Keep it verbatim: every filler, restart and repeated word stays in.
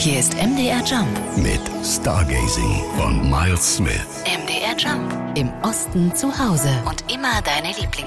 Hier ist M D R Jump mit Stargazing von Miles Smith. M D R Jump. Im Osten zu Hause und immer deine Lieblings